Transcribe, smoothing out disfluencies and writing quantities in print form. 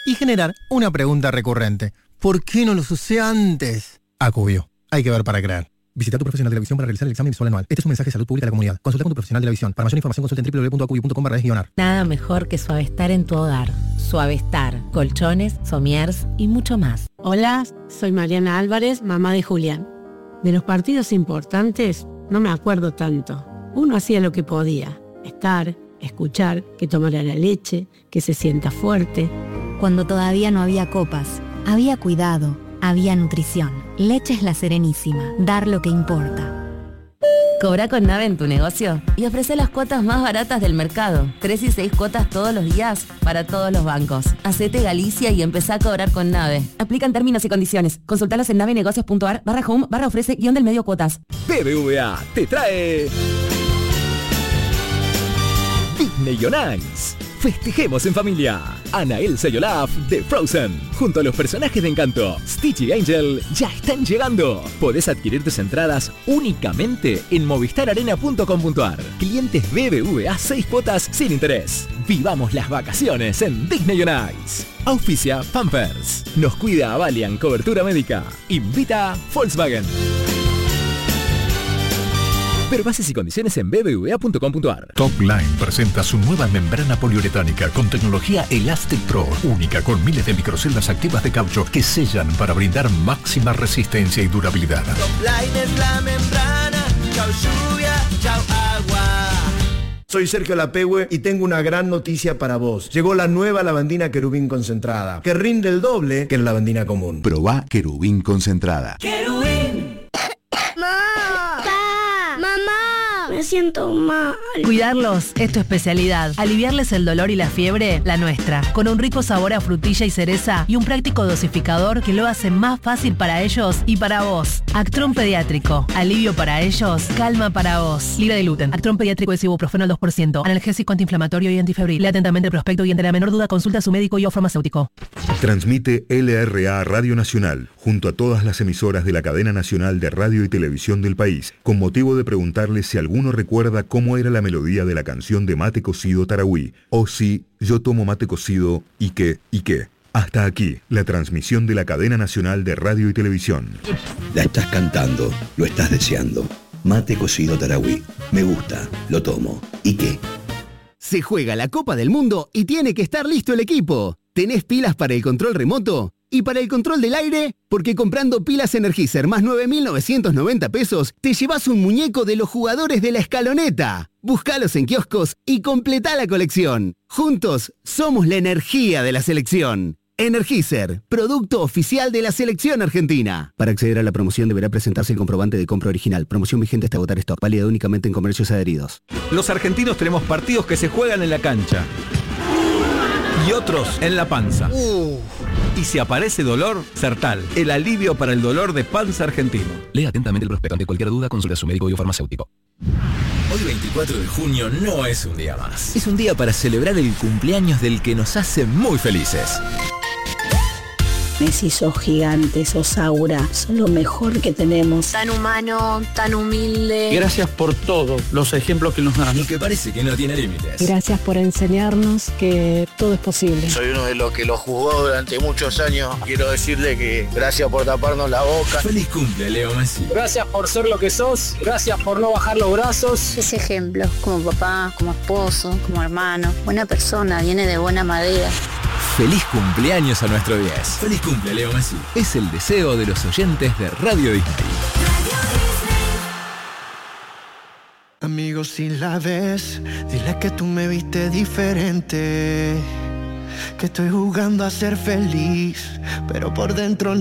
y generar una pregunta recurrente. ¿Por qué no los usé antes? Acubiu. Hay que ver para creer. Visita a tu profesional de la visión para realizar el examen visual anual. Este es un mensaje de salud pública a la comunidad. Consulta con tu profesional de la visión. Para mayor información consulta en www.acubiu.com/ar. Nada mejor que Suavestar en tu hogar. Suavestar, colchones, somiers y mucho más. Hola, soy Mariana Álvarez, mamá de Julián. De los partidos importantes no me acuerdo tanto. Uno hacía lo que podía. Estar, escuchar, que tomara la leche, que se sienta fuerte. Cuando todavía no había copas, había cuidado, había nutrición. Leches La Serenísima. Dar lo que importa. Cobra con Nave en tu negocio y ofrece las cuotas más baratas del mercado. 3 y 6 cuotas todos los días para todos los bancos. Hacete Galicia y empezá a cobrar con Nave. Aplican términos y condiciones. Consultalos en navenegocios.ar/home/ofrece_del-medio cuotas. BBVA te trae Disney on Ice. Festejemos en familia. Ana, Elsa y Olaf de Frozen, junto a los personajes de Encanto, Stitch y Angel, ya están llegando. Podés adquirir tus entradas únicamente en movistararena.com.ar. Clientes BBVA 6 cuotas sin interés. Vivamos las vacaciones en Disney on Ice. Auspicia Pampers. Nos cuida Avalian Cobertura Médica. Invita Volkswagen. Ver bases y condiciones en bbva.com.ar. Topline presenta su nueva membrana poliuretánica con tecnología Elastic Pro, única con miles de microceldas activas de caucho que sellan para brindar máxima resistencia y durabilidad. Topline es la membrana, chau lluvia, chau agua. Soy Sergio Lapehue y tengo una gran noticia para vos. Llegó la nueva lavandina Querubín concentrada, que rinde el doble que la lavandina común. Probá Querubín concentrada. ¡Querubín! Me siento mal. Cuidarlos es tu especialidad. Aliviarles el dolor y la fiebre, la nuestra. Con un rico sabor a frutilla y cereza y un práctico dosificador que lo hace más fácil para ellos y para vos. Actron Pediátrico. Alivio para ellos, calma para vos. Libre de gluten. Actron Pediátrico es ibuprofeno al 2%. Analgésico, antiinflamatorio y antifebril. Lee atentamente el prospecto y ante la menor duda consulta a su médico y o farmacéutico. Transmite LRA Radio Nacional junto a todas las emisoras de la cadena nacional de radio y televisión del país, con motivo de preguntarles si alguno recuerda cómo era la melodía de la canción de Mate Cocido Tarahui, o si yo tomo mate cocido y qué. Hasta aquí, la transmisión de la cadena nacional de radio y televisión. La estás cantando, lo estás deseando. Mate Cocido Tarahui. Me gusta, lo tomo. ¿Y qué? Se juega la Copa del Mundo y tiene que estar listo el equipo. ¿Tenés pilas para el control remoto? ¿Y para el control del aire? Porque comprando pilas Energizer más 9.990 pesos, te llevas un muñeco de los jugadores de la escaloneta. Búscalos en kioscos y completá la colección. Juntos, somos la energía de la selección. Energizer, producto oficial de la selección argentina. Para acceder a la promoción deberá presentarse el comprobante de compra original. Promoción vigente hasta agotar stock. Válida únicamente en comercios adheridos. Los argentinos tenemos partidos que se juegan en la cancha y otros en la panza. Y si aparece dolor, Sertal, el alivio para el dolor de panza argentino. Lea atentamente el prospecto. Ante cualquier duda, consulte a su médico y o farmacéutico. Hoy 24 de junio no es un día más. Es un día para celebrar el cumpleaños del que nos hace muy felices. Messi, sos gigante, sos aura, sos lo mejor que tenemos. Tan humano, tan humilde. Gracias por todo, los ejemplos que nos dan. Y que parece que no tiene límites. Gracias por enseñarnos que todo es posible. Soy uno de los que lo jugó durante muchos años. Quiero decirle que gracias por taparnos la boca. Feliz cumple, Leo Messi. Gracias por ser lo que sos. Gracias por no bajar los brazos. Es ejemplo, como papá, como esposo, como hermano. Buena persona, viene de buena madera. Feliz cumpleaños a nuestro 10. Feliz cumple, Leo Messi. Es el deseo de los oyentes de Radio Disney. Amigo, si la ves, dile que tú me viste diferente. Que estoy jugando a ser feliz, pero por dentro